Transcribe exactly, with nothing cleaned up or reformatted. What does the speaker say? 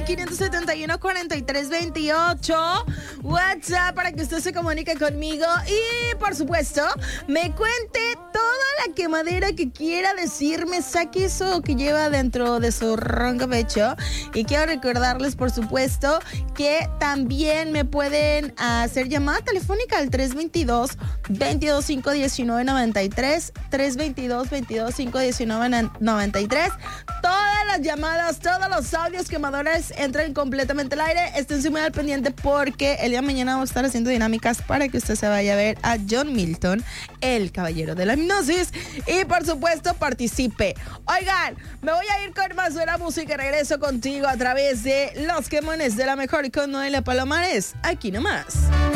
quinientos setenta y uno, cuarenta y tres veintiocho. WhatsApp para que usted se comunique conmigo y, por supuesto, me cuente toda la quemadera que quiera decirme. Saque eso que lleva dentro de su ronco pecho. Y quiero recordarles, por supuesto, que también me pueden hacer llamada telefónica al tres veintidós, veintidós cinco diecinueve noventa y tres, tres veintidós, veintidós cinco diecinueve noventa y tres. Todas las llamadas, todos los audios quemadores entran completamente al aire. Estén muy al pendiente porque el día de mañana vamos a estar haciendo dinámicas para que usted se vaya a ver a John Milton, el caballero de la hipnosis, y por supuesto participe. Oigan, me voy a ir con más buena música y regreso contigo a través de Los Quemones de la Mejor con Noelia Palomares, aquí nomás.